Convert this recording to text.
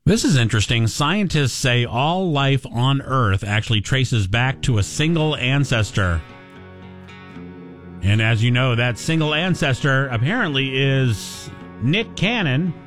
This is interesting. Scientists say all life on Earth actually traces back to a single ancestor. And as you know, that single ancestor apparently is Nick Cannon.